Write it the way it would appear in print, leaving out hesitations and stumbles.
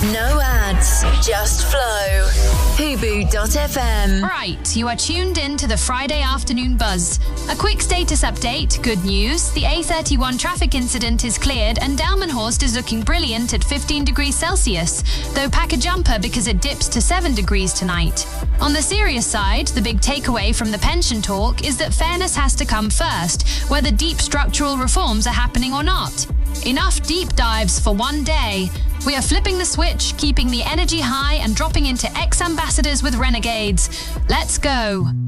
No ads, just flow. Hubu.fm. Right, you are tuned in to the Friday afternoon buzz. A quick status update. Good news. The A31 traffic incident is cleared and Delmenhorst is looking brilliant at 15 degrees Celsius, though pack a jumper because it dips to 7 degrees tonight. On the serious side, the big takeaway from the pension talk is that fairness has to come first, whether deep structural reforms are happening or not. Enough deep dives for one day. We are flipping the switch, keeping the energy high and dropping into ex-ambassadors with renegades. Let's go.